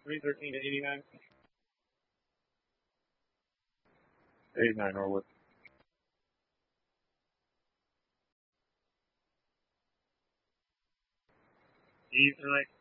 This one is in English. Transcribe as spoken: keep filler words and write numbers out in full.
three thirteen to eighty-nine. eighty-nine Norwood. East tonight.